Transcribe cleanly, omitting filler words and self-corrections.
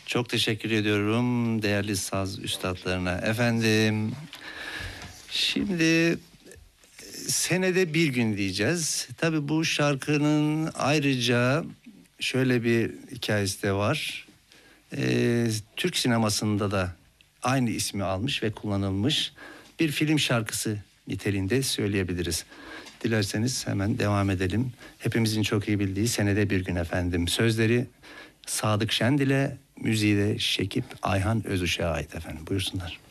Çok teşekkür ediyorum değerli saz üstadlarına. Efendim, şimdi senede bir gün diyeceğiz. Tabii bu şarkının ayrıca şöyle bir hikayesi de var. Türk sinemasında da aynı ismi almış ve kullanılmış bir film şarkısı niteliğinde söyleyebiliriz. Dilerseniz hemen devam edelim. Hepimizin çok iyi bildiği senede bir gün efendim. Sözleri Sadık Şendil'e, müziği de Şekip Ayhan Özuş'a ait efendim. Buyursunlar.